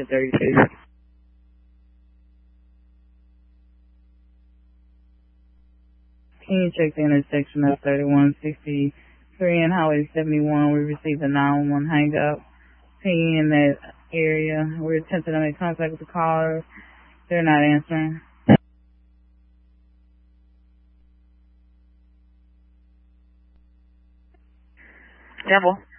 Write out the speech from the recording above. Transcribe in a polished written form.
32. Can you check the intersection of 3163 and Highway 71? We received a 911 hang up. Ping in that area. We're attempting to make contact with the caller. They're not answering. Devil.